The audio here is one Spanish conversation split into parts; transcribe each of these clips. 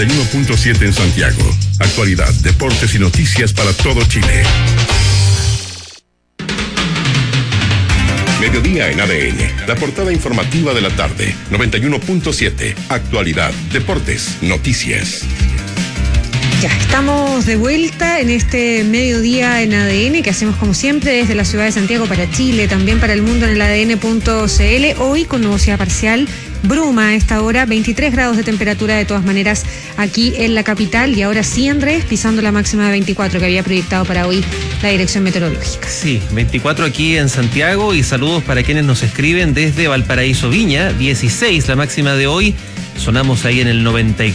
91.7 en Santiago. Actualidad, deportes y noticias para todo Chile. Mediodía en ADN, la portada informativa de la tarde, 91.7, actualidad, deportes, noticias. Ya, estamos de vuelta en este mediodía en ADN que hacemos como siempre desde la ciudad de Santiago para Chile, también para el mundo en el ADN.cl, hoy con nubosidad parcial, bruma a esta hora, 23 grados de temperatura de todas maneras aquí en la capital y ahora sí, Andrés, pisando la máxima de 24 que había proyectado para hoy la Dirección Meteorológica. Sí, 24 aquí en Santiago y saludos para quienes nos escriben desde Valparaíso Viña, 16 la máxima de hoy. Sonamos ahí en el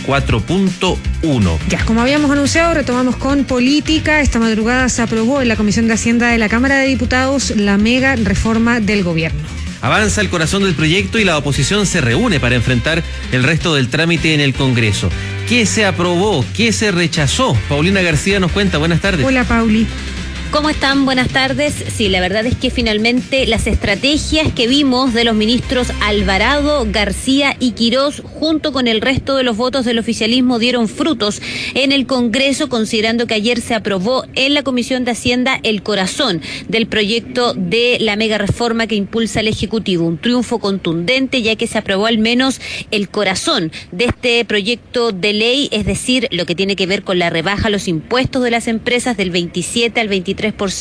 94.1. Ya, como habíamos anunciado, retomamos con política. Esta madrugada se aprobó en la Comisión de Hacienda de la Cámara de Diputados la mega reforma del gobierno. Avanza el corazón del proyecto y la oposición se reúne para enfrentar el resto del trámite en el Congreso. ¿Qué se aprobó? ¿Qué se rechazó? Paulina García nos cuenta. Buenas tardes. Hola, Pauli. ¿Cómo están? Buenas tardes. Sí, la verdad es que finalmente las estrategias que vimos de los ministros Alvarado, García y Quirós, junto con el resto de los votos del oficialismo, dieron frutos en el Congreso, considerando que ayer se aprobó en la Comisión de Hacienda el corazón del proyecto de la mega reforma que impulsa el Ejecutivo. Un triunfo contundente, ya que se aprobó al menos el corazón de este proyecto de ley, es decir, lo que tiene que ver con la rebaja a los impuestos de las empresas del 27 al 23%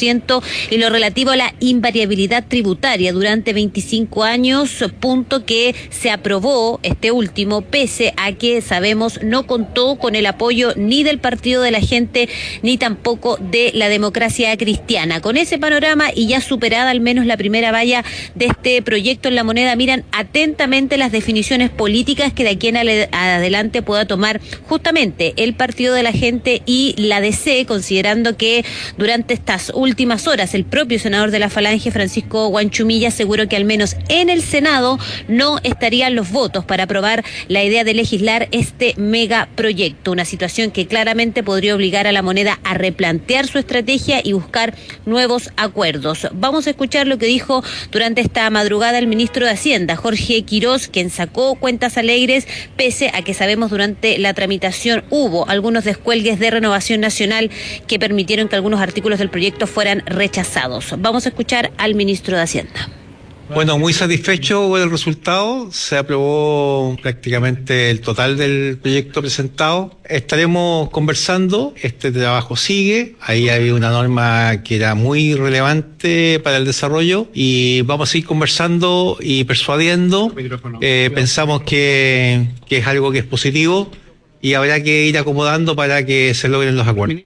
y lo relativo a la invariabilidad tributaria durante 25 años, punto que se aprobó este último, pese a que sabemos no contó con el apoyo ni del Partido de la Gente ni tampoco de la Democracia Cristiana. Con ese panorama y ya superada al menos la primera valla de este proyecto en la moneda, miran atentamente las definiciones políticas que de aquí en adelante pueda tomar justamente el Partido de la Gente y la DC, considerando que durante estas últimas horas el propio senador de la Falange, Francisco Guanchumilla, aseguró que al menos en el Senado no estarían los votos para aprobar la idea de legislar este megaproyecto, una situación que claramente podría obligar a la moneda a replantear su estrategia y buscar nuevos acuerdos. Vamos a escuchar lo que dijo durante esta madrugada el ministro de Hacienda, Jorge Quirós, quien sacó cuentas alegres, pese a que sabemos durante la tramitación hubo algunos descuelgues de Renovación Nacional que permitieron que algunos artículos del proyecto fueran rechazados. Vamos a escuchar al ministro de Hacienda. Bueno, muy satisfecho con el resultado. Se aprobó prácticamente el total del proyecto presentado. Estaremos conversando, este trabajo sigue. Ahí había una norma que era muy relevante para el desarrollo y vamos a ir conversando y persuadiendo. Pensamos que es algo que es positivo y habrá que ir acomodando para que se logren los acuerdos.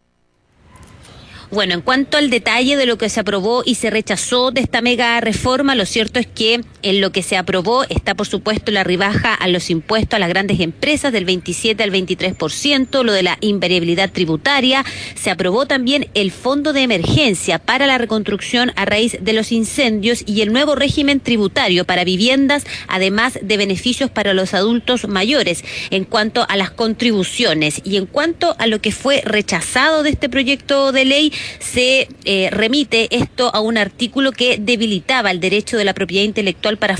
Bueno, en cuanto al detalle de lo que se aprobó y se rechazó de esta mega reforma, lo cierto es que en lo que se aprobó está, por supuesto, la rebaja a los impuestos a las grandes empresas del 27 al 23%, lo de la invariabilidad tributaria. Se aprobó también el fondo de emergencia para la reconstrucción a raíz de los incendios y el nuevo régimen tributario para viviendas, además de beneficios para los adultos mayores en cuanto a las contribuciones. Y en cuanto a lo que fue rechazado de este proyecto de ley, se remite esto a un artículo que debilitaba el derecho de la propiedad intelectual para